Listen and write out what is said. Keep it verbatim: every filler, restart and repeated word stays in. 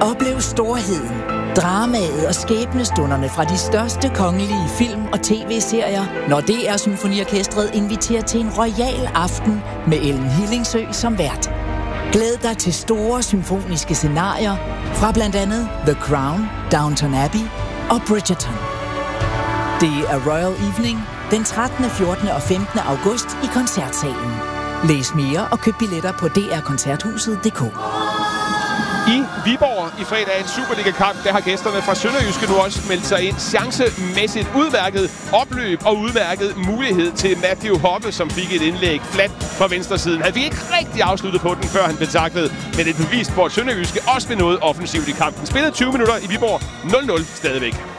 Oplev storheden, dramaet og skæbnestunderne fra de største kongelige film- og tv-serier, når D R Symfoniorkestret inviterer til en royal aften med Ellen Hillingsø som vært. Glæd dig til store symfoniske scenarier fra blandt andet The Crown, Downton Abbey og Bridgerton. Det er Royal Evening den trettende, fjortende og femtende august i Koncertsalen. Læs mere og køb billetter på d r koncerthuset punktum d k. I Viborg i fredag en Superliga-kamp, der har gæsterne fra Sønderjyske nu også meldt sig ind. Chancemæssigt udmærket opløb og udmærket mulighed til Matthew Hoppe, som fik et indlæg flat fra venstresiden. Han fik ikke rigtig afsluttet på den, før han blev taklet, men et bevis på, at Sønderjyske også vil noget offensivt i kampen. Spillet tyve minutter i Viborg, nul nul stadigvæk.